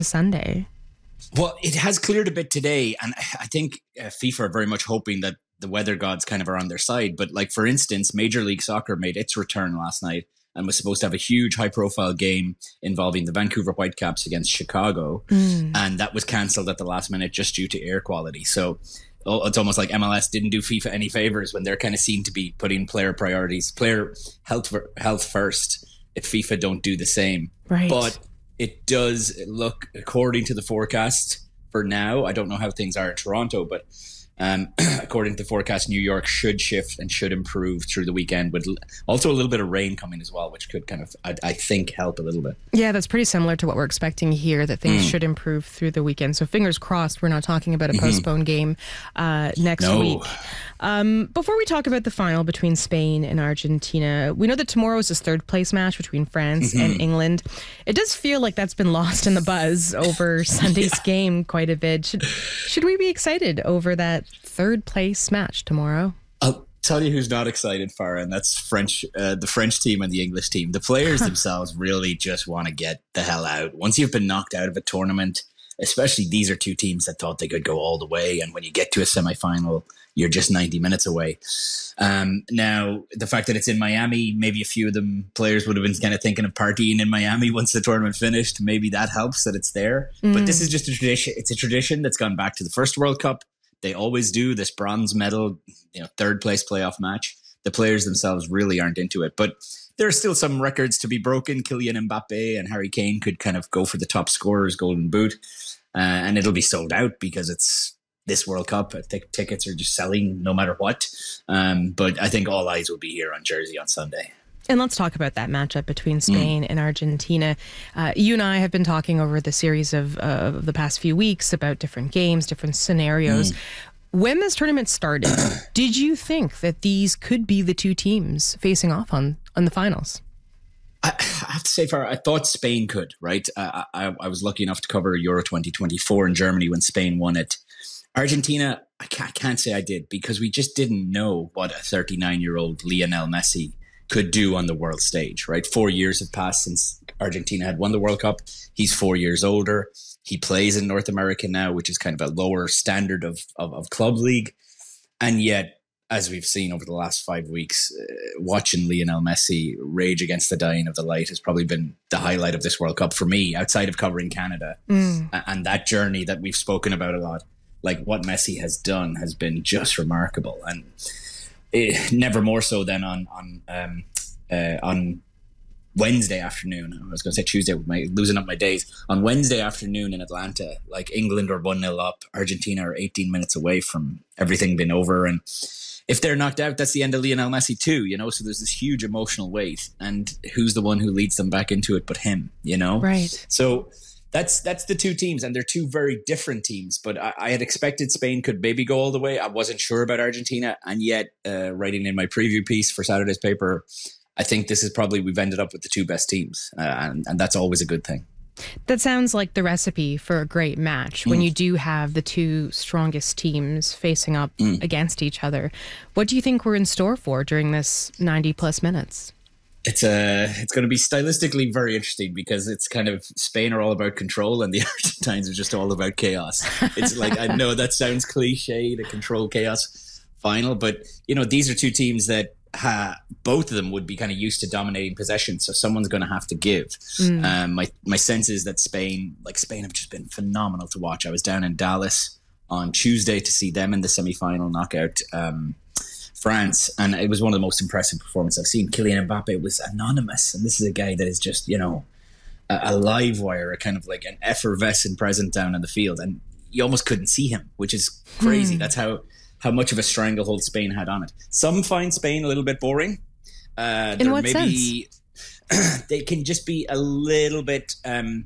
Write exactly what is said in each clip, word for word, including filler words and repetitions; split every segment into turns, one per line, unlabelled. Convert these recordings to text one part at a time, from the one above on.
Sunday?
Well, it has cleared a bit today, and I think uh, FIFA are very much hoping that the weather gods kind of are on their side. But like, for instance, Major League Soccer made its return last night and was supposed to have a huge high-profile game involving the Vancouver Whitecaps against Chicago, mm. and that was cancelled at the last minute just due to air quality. So it's almost like M L S didn't do FIFA any favors when they're kind of seen to be putting player priorities, player health health first. If FIFA don't do the same,
right?
But it does look, according to the forecast for now, I don't know how things are in Toronto, but um, according to the forecast, New York should shift and should improve through the weekend, with also a little bit of rain coming as well, which could kind of, I, I think, help a little bit.
Yeah, that's pretty similar to what we're expecting here, that things mm. should improve through the weekend. So fingers crossed we're not talking about a postponed mm-hmm. game uh, next
no.
week. Um, before we talk about the final between Spain and Argentina, we know that tomorrow is this third place match between France mm-hmm. and England. It does feel like that's been lost in the buzz over Sunday's yeah. game quite a bit. Should, should we be excited over that third place match tomorrow?
I'll tell you who's not excited, Farah, and that's French, uh, the French team and the English team. The players themselves really just want to get the hell out. Once you've been knocked out of a tournament, especially these are two teams that thought they could go all the way, and when you get to a semifinal, you're just ninety minutes away. Um, now, the fact that it's in Miami, maybe a few of them players would have been kind of thinking of partying in Miami once the tournament finished. Maybe that helps that it's there. Mm. But this is just a tradition. It's a tradition that's gone back to the first World Cup. They always do this bronze medal, you know, third place playoff match. The players themselves really aren't into it. But there are still some records to be broken. Kylian Mbappe and Harry Kane could kind of go for the top scorer's golden boot. Uh, and it'll be sold out because it's this World Cup. I think tickets are just selling no matter what. Um, but I think all eyes will be here on Jersey on Sunday.
And let's talk about that matchup between Spain mm. and Argentina. Uh, you and I have been talking over the series of uh, the past few weeks about different games, different scenarios. Mm. When this tournament started, did you think that these could be the two teams facing off on, on the finals?
I, I have to say, Farah, I thought Spain could, right? Uh, I, I was lucky enough to cover Euro twenty twenty-four in Germany when Spain won it. Argentina, I can't, I can't say I did, because we just didn't know what a thirty-nine-year-old Lionel Messi could do on the world stage, right? Four years have passed since Argentina had won the World Cup. He's four years older. He plays in North America now, which is kind of a lower standard of, of, of club league. And yet, as we've seen over the last five weeks, uh, watching Lionel Messi rage against the dying of the light has probably been the highlight of this World Cup for me, outside of covering Canada. Mm. And that journey that we've spoken about a lot, like what Messi has done, has been just remarkable. And it, never more so than on on um, uh, on Wednesday afternoon. I was going to say Tuesday, with my losing up my days. On Wednesday afternoon in Atlanta, like England are one nil up, Argentina are eighteen minutes away from everything being over, and if they're knocked out, that's the end of Lionel Messi too, you know? So there's this huge emotional weight, and who's the one who leads them back into it but him, you know?
Right.
So that's that's the two teams, and they're two very different teams. But I, I had expected Spain could maybe go all the way. I wasn't sure about Argentina, and yet uh, writing in my preview piece for Saturday's paper, I think this is probably, we've ended up with the two best teams, uh, and, and that's always a good thing.
That sounds like the recipe for a great match, when mm. you do have the two strongest teams facing up mm. against each other. What do you think we're in store for during this ninety plus minutes?
It's a, it's going to be stylistically very interesting, because it's kind of, Spain are all about control and the Argentines are just all about chaos. It's like, I know that sounds cliche, the control chaos final, but you know, these are two teams that Uh, both of them would be kind of used to dominating possession, so someone's going to have to give. Mm. Um, my my sense is that Spain, like Spain, have just been phenomenal to watch. I was down in Dallas on Tuesday to see them in the semi-final knockout um, France, and it was one of the most impressive performances I've seen. Kylian Mbappe was anonymous, and this is a guy that is just, you know, a, a live wire, a kind of like an effervescent presence down in the field, and you almost couldn't see him, which is crazy. Mm. That's how how much of a stranglehold Spain had on it. Some find Spain a little bit boring. Uh,
In what maybe,
sense? They can just be a little bit um,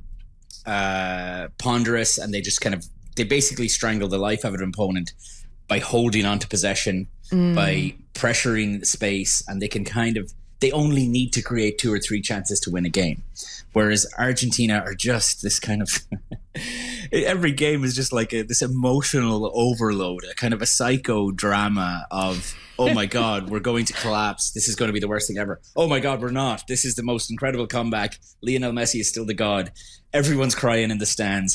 uh, ponderous, and they just kind of, they basically strangle the life out of an opponent by holding on to possession, mm. by pressuring the space, and they can kind of, they only need to create two or three chances to win a game. Whereas Argentina are just this kind of every game is just like a, this emotional overload, a kind of a psycho drama of, oh my God, we're going to collapse. This is going to be the worst thing ever. Oh my God, we're not. This is the most incredible comeback. Lionel Messi is still the god. Everyone's crying in the stands.